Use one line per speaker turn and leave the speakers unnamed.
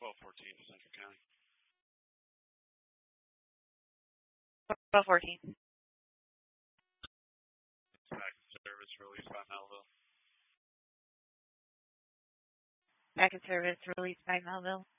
1214 to Central County.
1214.
Back in service, released by Melville.
Back in service, released by Melville.